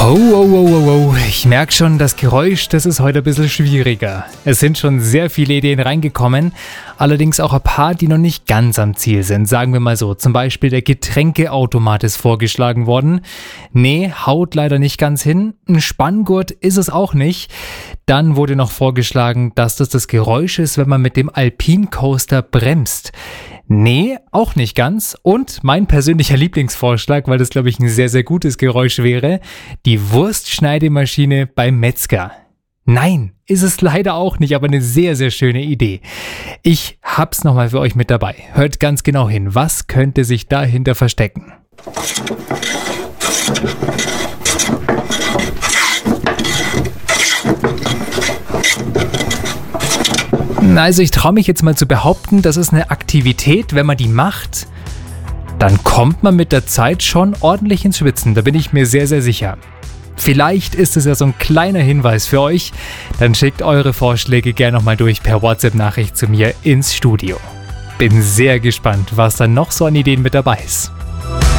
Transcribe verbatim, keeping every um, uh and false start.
Oh, oh, oh, oh, oh. Ich merke schon, das Geräusch, das ist heute ein bisschen schwieriger. Es sind schon sehr viele Ideen reingekommen, allerdings auch ein paar, die noch nicht ganz am Ziel sind. Sagen wir mal so, zum Beispiel der Getränkeautomat ist vorgeschlagen worden. Nee, haut leider nicht ganz hin. Ein Spanngurt ist es auch nicht. Dann wurde noch vorgeschlagen, dass das das Geräusch ist, wenn man mit dem Alpine Coaster bremst. Nee, auch nicht ganz. Und mein persönlicher Lieblingsvorschlag, weil das, glaube ich, ein sehr, sehr gutes Geräusch wäre, die Wurstschneidemaschine beim Metzger. Nein, ist es leider auch nicht, aber eine sehr, sehr schöne Idee. Ich hab's nochmal für euch mit dabei. Hört ganz genau hin, was könnte sich dahinter verstecken? Also ich traue mich jetzt mal zu behaupten, das ist eine Aktivität, wenn man die macht, dann kommt man mit der Zeit schon ordentlich ins Schwitzen, da bin ich mir sehr, sehr sicher. Vielleicht ist es ja so ein kleiner Hinweis für euch, dann schickt eure Vorschläge gerne nochmal durch per WhatsApp-Nachricht zu mir ins Studio. Bin sehr gespannt, was dann noch so an Ideen mit dabei ist.